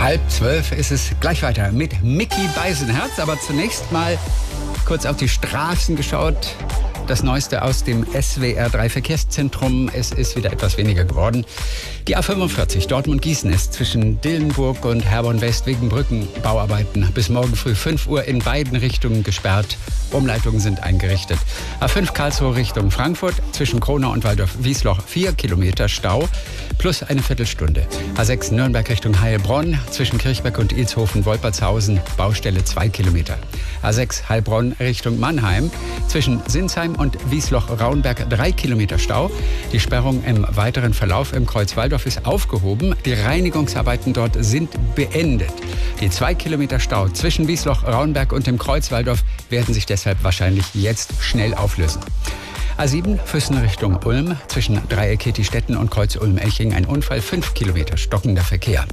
11:30 ist es gleich weiter mit Micky Beisenherz. Aber zunächst mal kurz auf die Straßen geschaut. Das Neueste aus dem SWR3 Verkehrszentrum. Es ist wieder etwas weniger geworden. Die A45 Dortmund-Gießen ist zwischen Dillenburg und Herborn-West wegen Brückenbauarbeiten bis morgen früh 5 Uhr in beiden Richtungen gesperrt. Umleitungen sind eingerichtet. A5 Karlsruhe Richtung Frankfurt zwischen Kronau und Waldorf-Wiesloch 4 Kilometer Stau plus eine Viertelstunde. A6 Nürnberg Richtung Heilbronn zwischen Kirchberg und Ilshofen-Wolpertshausen Baustelle 2 Kilometer. A6 Heilbronn Richtung Mannheim zwischen Sinsheim und Wiesloch-Raunberg 3 Kilometer Stau. Die Sperrung im weiteren Verlauf im Kreuz Waldorf ist aufgehoben. Die Reinigungsarbeiten dort sind beendet. Die 2 Kilometer Stau zwischen Wiesloch-Raunberg und dem Kreuz Waldorf werden sich deshalb wahrscheinlich jetzt schnell auflösen. A7 Füssen Richtung Ulm zwischen Dreieck-Kettistetten und Kreuz Ulm-Elching ein Unfall, 5 Kilometer stockender Verkehr.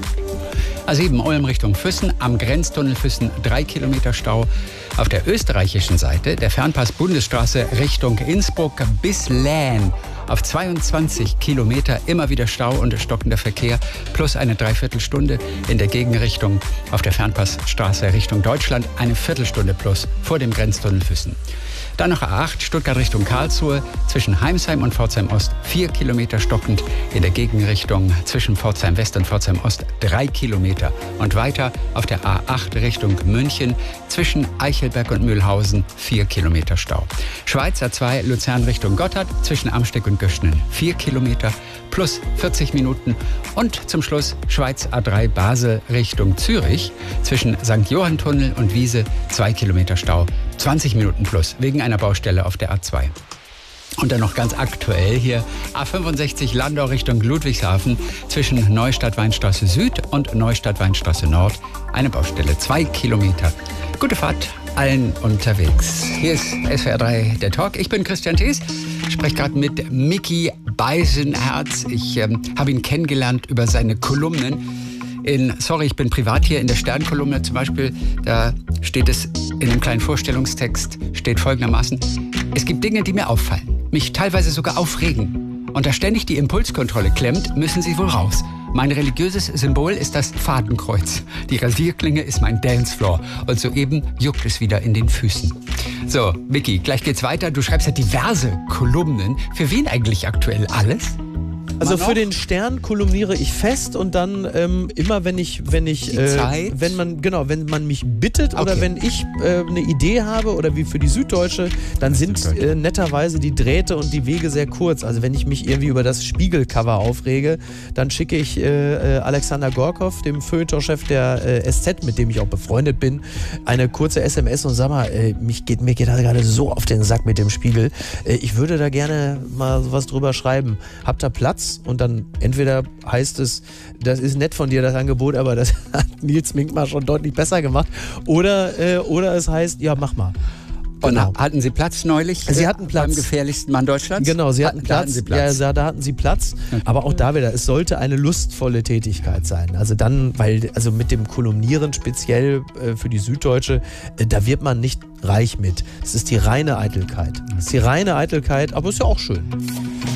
A7 Ulm Richtung Füssen, am Grenztunnel Füssen 3 Kilometer Stau. Auf der österreichischen Seite der Fernpass Bundesstraße Richtung Innsbruck bis Laen. Auf 22 Kilometer immer wieder Stau und stockender Verkehr plus eine Dreiviertelstunde. In der Gegenrichtung auf der Fernpassstraße Richtung Deutschland eine Viertelstunde plus vor dem Grenztunnel Füssen. Dann noch A8 Stuttgart Richtung Karlsruhe zwischen Heimsheim und Pforzheim Ost 4 Kilometer stockend. In der Gegenrichtung zwischen Pforzheim West und Pforzheim Ost 3 Kilometer. Und weiter auf der A8 Richtung München zwischen Eichelberg und Mühlhausen 4 Kilometer Stau. Schweiz A2 Luzern Richtung Gotthard zwischen Amsteeg und Göschnen 4 Kilometer plus 40 Minuten. Und zum Schluss Schweiz A3 Basel Richtung Zürich zwischen St. Johann-Tunnel und Wiese 2 Kilometer Stau. 20 Minuten plus wegen einer Baustelle auf der A2. Und dann noch ganz aktuell hier A65 Landau Richtung Ludwigshafen zwischen Neustadt-Weinstraße Süd und Neustadt-Weinstraße Nord eine Baustelle, 2 Kilometer. Gute Fahrt allen unterwegs. Hier ist SWR3 der Talk. Ich bin Christian Thees, spreche gerade mit Micky Beisenherz. Ich habe ihn kennengelernt über seine Kolumnen. Ich bin privat hier in der Stern-Kolumne zum Beispiel, da steht es in einem kleinen Vorstellungstext, steht folgendermaßen: Es gibt Dinge, die mir auffallen, mich teilweise sogar aufregen. Und da ständig die Impulskontrolle klemmt, müssen sie wohl raus. Mein religiöses Symbol ist das Fadenkreuz. Die Rasierklinge ist mein Dancefloor. Und soeben juckt es wieder in den Füßen. So, Micky, gleich geht's weiter. Du schreibst ja diverse Kolumnen. Für wen eigentlich aktuell alles? Also für den Stern kolumniere ich fest und dann immer wenn man mich bittet oder wenn ich eine Idee habe oder wie für die Süddeutsche, dann sind netterweise die Drähte und die Wege sehr kurz. Also wenn ich mich irgendwie über das Spiegelcover aufrege, dann schicke ich Alexander Gorkow, dem Feuilleton-Chef der SZ, mit dem ich auch befreundet bin, eine kurze SMS und sag mal, mir geht das gerade so auf den Sack mit dem Spiegel. Ich würde da gerne mal was drüber schreiben. Habt ihr Platz? Und dann entweder heißt es, das ist nett von dir, das Angebot, aber das hat Nils Minkmar schon deutlich besser gemacht. Oder es heißt, ja, mach mal. Genau. Und hatten Sie Platz neulich? Sie hatten Platz. Beim gefährlichsten Mann Deutschlands? Genau, Sie hatten Platz. Ja, da hatten Sie Platz. Okay. Aber auch da wieder, es sollte eine lustvolle Tätigkeit sein. Also also mit dem Kolumnieren speziell für die Süddeutsche, da wird man nicht reich mit. Es ist die reine Eitelkeit. Es ist die reine Eitelkeit, aber ist ja auch schön.